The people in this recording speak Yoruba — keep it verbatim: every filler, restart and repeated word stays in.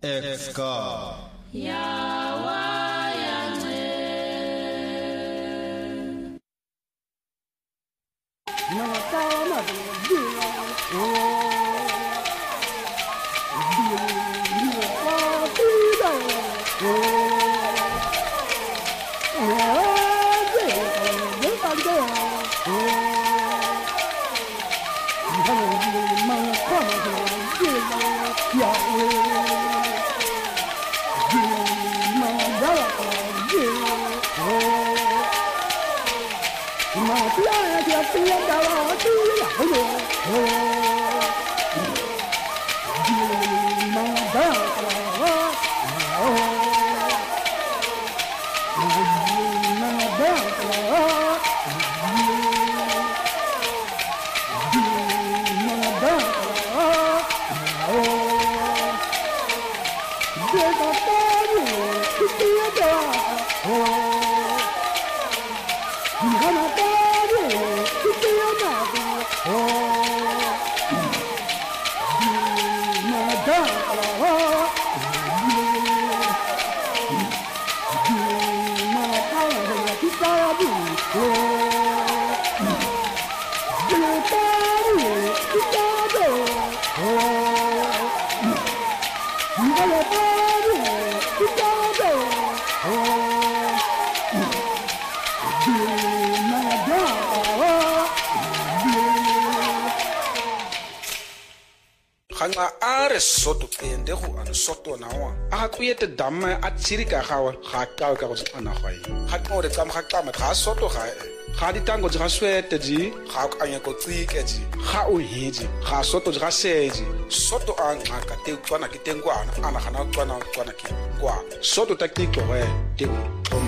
Exka Yawa Yangwe Nakama Dia Hanga are soto pende go an soto na wa a go yete damme a tsiri ka gawa ga ka ka go ana gwae ga go re tsam ga ka ma ga soto ga ga di tango ga swete di ga go anya go tsike di ga o hiji ga soto ga seji soto a nga ka te tswana ke tengwana ana gana tswana tswana ke kwa soto takiko we te